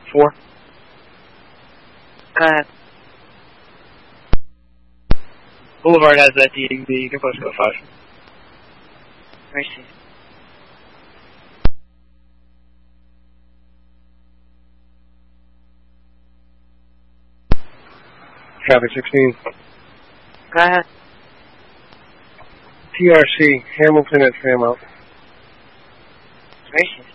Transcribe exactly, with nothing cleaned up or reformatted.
four. Go ahead. Boulevard has that D B. You can post code five. Receive. Traffic sixteen. Go ahead. T R C, Hamilton at Fairmount. Receive.